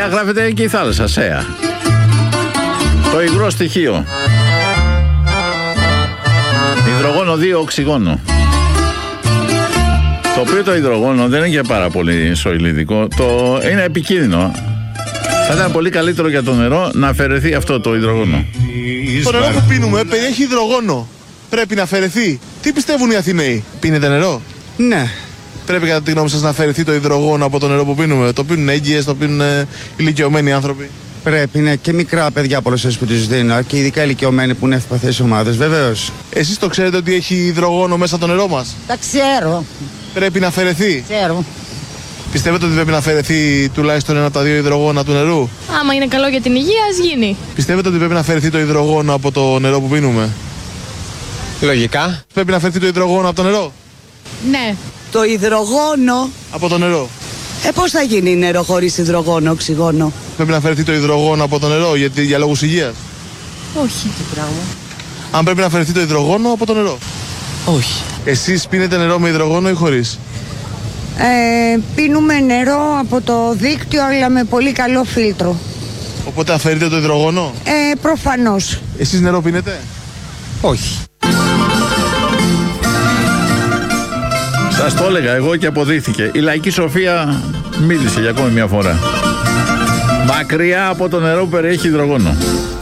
ΣΕΑ γράφεται και η θάλασσα, ΣΕΑ. Το υγρό στοιχείο. Υδρογόνο 2 οξυγόνο. Το οποίο το υδρογόνο δεν είναι και πάρα πολύ σοηλιδικό. Είναι επικίνδυνο. Θα ήταν πολύ καλύτερο για το νερό να αφαιρεθεί αυτό το υδρογόνο. Το νερό που πίνουμε περιέχει υδρογόνο. Πρέπει να αφαιρεθεί. Τι πιστεύουν οι Αθηναίοι? Πίνετε νερό? Ναι. Πρέπει κατά τη γνώμη σας να αφαιρεθεί το υδρογόνο από το νερό που πίνουμε? Το πίνουν έγκυες, το πίνουν ηλικιωμένοι άνθρωποι? Πρέπει, ναι, και μικρά παιδιά πολλές φορές που τους δίνω και ειδικά ηλικιωμένοι που είναι ευπαθείς ομάδες, βεβαίως. Εσείς το ξέρετε ότι έχει υδρογόνο μέσα το νερό μας? Τα ξέρω. Πρέπει να αφαιρεθεί. Ξέρω. Πιστεύετε ότι πρέπει να αφαιρεθεί τουλάχιστον ένα από τα 2 υδρογόνα του νερού? Άμα είναι καλό για την υγεία, ας γίνει. Πιστεύετε ότι πρέπει να αφαιρεθεί το υδρογόνο από το νερό που πίνουμε? Λογικά. Πρέπει να αφαιρεθεί το υδρογόνο από το νερό? Ναι. Το υδρογόνο. Από το νερό. Πώς θα γίνει νερό χωρίς υδρογόνο, οξυγόνο? Πρέπει να αφαιρεθεί το υδρογόνο από το νερό για λόγους υγείας? Όχι. Τι πράγμα. Αν πρέπει να αφαιρεθεί το υδρογόνο από το νερό? Όχι. Εσείς πίνετε νερό με υδρογόνο ή χωρίς? Πίνουμε νερό από το δίκτυο, αλλά με πολύ καλό φίλτρο. Οπότε αφαιρείτε το υδρογόνο? Προφανώς. Εσείς νερό πίνετε? Όχι. Σας το έλεγα εγώ και αποδείχθηκε. Η λαϊκή σοφία μίλησε για ακόμη μια φορά. Μακριά από το νερό που περιέχει υδρογόνο.